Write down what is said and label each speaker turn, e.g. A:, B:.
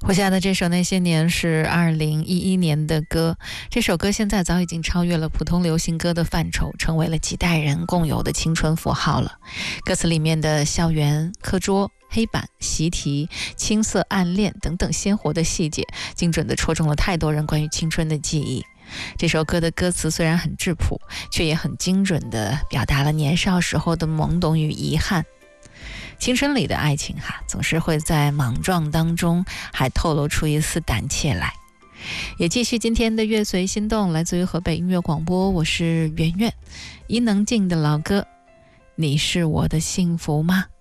A: 我下的这首《那些年》是2011年的歌，这首歌现在早已经超越了普通流行歌的范畴，成为了几代人共有的青春符号了。歌词里面的校园、课桌、黑板、习题、青涩暗恋等等鲜活的细节，精准地戳中了太多人关于青春的记忆。这首歌的歌词虽然很质朴，却也很精准地表达了年少时候的懵懂与遗憾。青春里的爱情总是会在莽撞当中还透露出一丝胆怯来。也继续今天的乐随心动，来自于河北音乐广播，我是圆圆。伊能静的老歌，你是我的幸福吗？